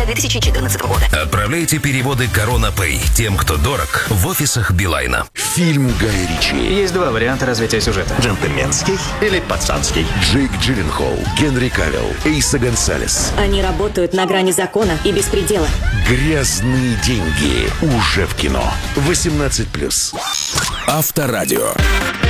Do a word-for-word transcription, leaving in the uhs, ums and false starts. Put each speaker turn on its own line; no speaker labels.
две тысячи четырнадцатого года.
Отправляйте переводы Корона Пэй тем, кто дорог, в офисах Билайна.
Фильм Гая Ричи.
Есть два варианта развития сюжета.
Джентльменский или пацанский.
Джейк Джилленхол, Генри Кавилл, Эйса Гонсалес.
Они работают на грани закона и беспредела.
Грязные деньги. Уже в кино. восемнадцать плюс.
Авторадио.